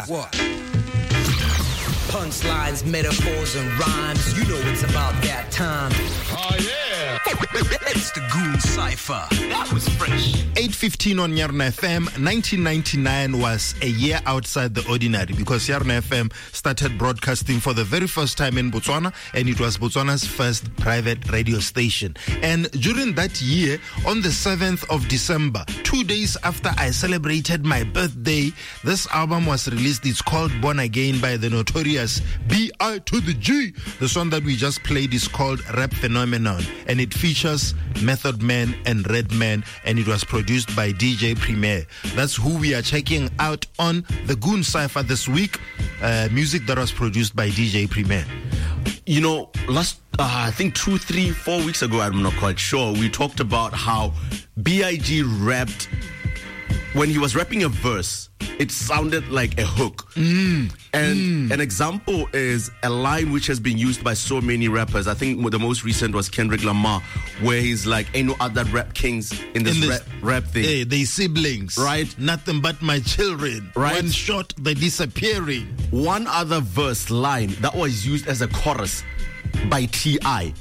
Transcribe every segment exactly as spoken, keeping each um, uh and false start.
What? Punchlines, metaphors, and rhymes. You know it's about that time. Oh, yeah. It's the Goon Cypher. That was fresh. eight fifteen on Yarna F M. nineteen ninety-nine was a year outside the ordinary because Yarna F M started broadcasting for the very first time in Botswana, and it was Botswana's first private radio station. And during that year, on the seventh of December, two days after I celebrated my birthday, this album was released. It's called Born Again by the Notorious B I to the G. The song that we just played is called Rap Phenomenon, and it features Method Man and Redman, and it was produced by D J Premier. That's who we are checking out on the Goon Cypher this week. Uh, music that was produced by D J Premier. You know, last, uh, I think two, three, four weeks ago, I'm not quite sure, we talked about how B I G rapped, when he was rapping a verse, it sounded like a hook. Mm. And mm. an example is a line which has been used by so many rappers. I think the most recent was Kendrick Lamar, where he's like, ain't no other rap kings in this, in this rap, rap thing. Hey, they siblings. Right? Nothing but my children. Right? One shot, they disappearing. One other verse line that was used as a chorus by T I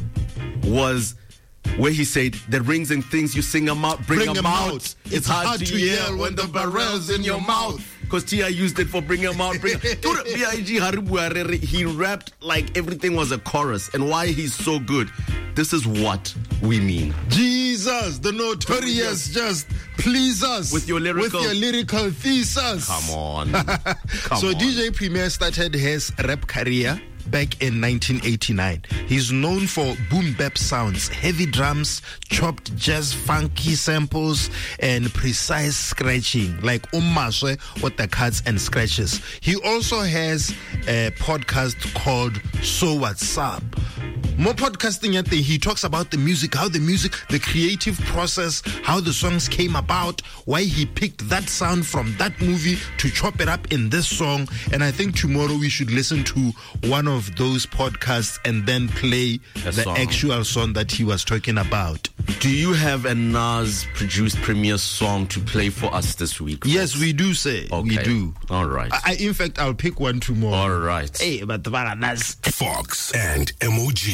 was where he said, the rings and things you sing them out, bring, bring them out. out. It's, it's hard, hard to yell when the barrel's in your mouth. Because T I used it for bring them out. Bring Dude, B I G Haribu, he rapped like everything was a chorus. And why he's so good, this is what we mean. Jesus, the Notorious, just please us with your lyrical, with your lyrical thesis. Come on. Come so on. D J Premier started his rap career back in nineteen eighty-nine. He's known for boom bap sounds, heavy drums, chopped jazz funky samples, and precise scratching like Ummaswe with the cuts and scratches. He also has a podcast called So What's Up. More podcasting at the, he talks about the music, how the music, the creative process, how the songs came about, why he picked that sound from that movie to chop it up in this song. And I think tomorrow we should listen to one of those podcasts and then play a the song. actual song that he was talking about. Do you have a Nas produced Premier song to play for us this week? Folks? Yes, we do say. Okay. We do. All right. I, in fact, I'll pick one tomorrow. All right. Hey, but the Nas. Fox and M O G.